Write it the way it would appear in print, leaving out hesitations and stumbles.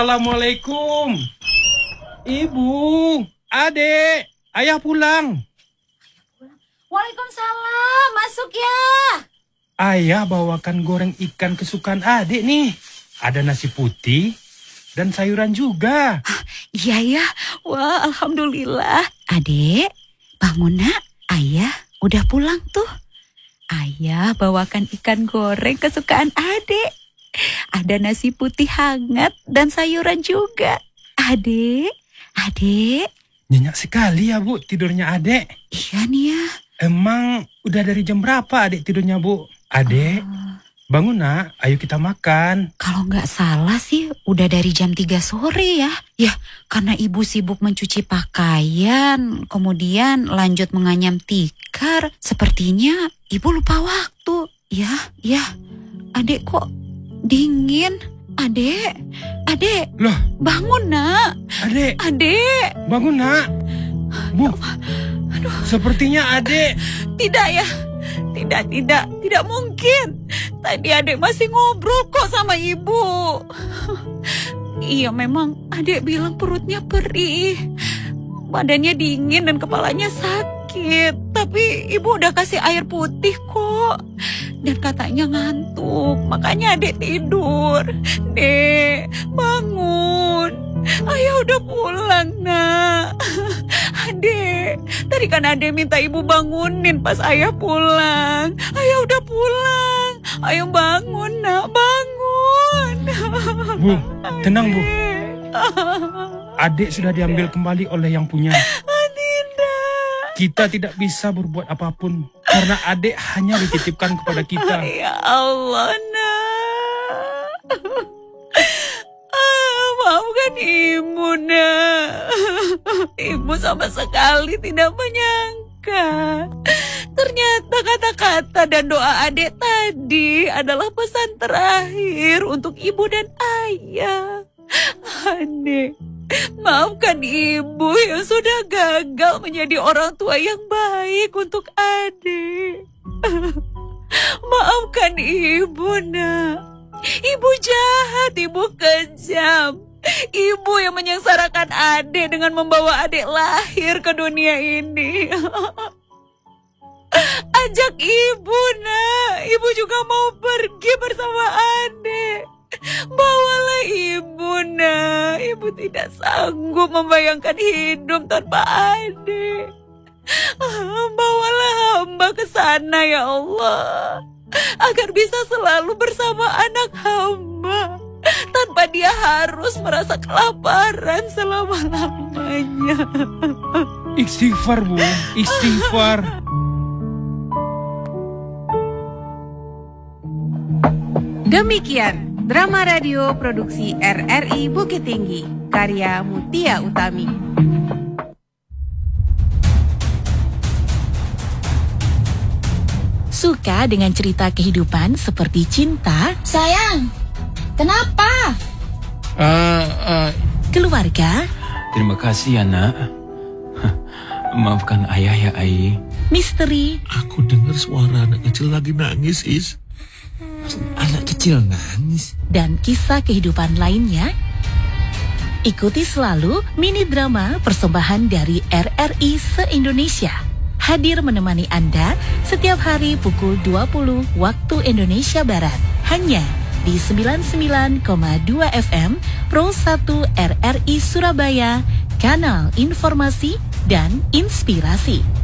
Assalamualaikum. Ibu, adek, ayah pulang. Waalaikumsalam, masuk ya. Ayah bawakan goreng ikan kesukaan adek nih. Ada nasi putih dan sayuran juga. Iya ya, wah alhamdulillah. Adek, bangun nak, ayah udah pulang tuh. Ayah bawakan ikan goreng kesukaan adek. Ada nasi putih hangat dan sayuran juga. Adek. Nyenyak sekali ya, Bu, tidurnya adek. Iya nih ya. Emang udah dari jam berapa adek tidurnya, Bu? Adek, bangun nak, ayo kita makan. Kalau nggak salah sih udah dari jam 3 sore ya. Ya, karena ibu sibuk mencuci pakaian, kemudian lanjut menganyam tikar. Sepertinya ibu lupa waktu. Ya, adek kok dingin. Adek. Loh, Bangun nak. adek, Adek. bangun nak. Bu, sepertinya adek. Tidak ya. Tidak mungkin. Tadi adek masih ngobrol kok sama ibu. Iya memang adek bilang perutnya perih. Badannya dingin dan kepalanya sakit. Tapi ibu udah kasih air putih kok. Dan katanya ngantuk. Makanya adek tidur. Dek, bangun. Ayah udah pulang nak. Adek, tadi kan adek minta ibu bangunin pas ayah pulang. Ayah udah pulang. Ayo bangun nak, bangun. Bu, tenang Bu. Adek sudah diambil kembali oleh yang punya. Tidak. Kita tidak bisa berbuat apapun karena adek hanya dititipkan kepada kita. Ya Allah nak. Maafkan ibu nak. Ibu sama sekali tidak menyangka. Ternyata kata-kata dan doa adek tadi adalah pesan terakhir untuk ibu dan ayah. Adek, maafkan ibu yang sudah gagal menjadi orang tua yang baik untuk adek. Maafkan ibu nak. Ibu jahat, ibu kejam. Ibu yang menyengsarakan adek dengan membawa adek lahir ke dunia ini. Ajak ibu nak. Ibu juga mau pergi bersama adek. Bawalah ibu nak. Ibu tidak sanggup membayangkan hidup tanpa adek. Bawalah hamba ke sana ya Allah, agar bisa selalu bersama anak hamba tanpa dia harus merasa kelaparan selama-lamanya. Istighfar Bu, istighfar. Demikian drama radio produksi RRI Bukit Tinggi, karya Mutia Utami. Suka dengan cerita kehidupan seperti cinta, Sayang, kenapa? keluarga, Terima kasih, anak. Maafkan ayah ya, Ai. misteri, Aku dengar suara anak kecil lagi nangis, Is. Anak kecil nangis. dan kisah kehidupan lainnya? Ikuti selalu mini drama persembahan dari RRI se-Indonesia. Hadir menemani Anda setiap hari pukul 20 waktu Indonesia Barat. Hanya di 99,2 FM Pro 1 RRI Surabaya, kanal informasi dan inspirasi.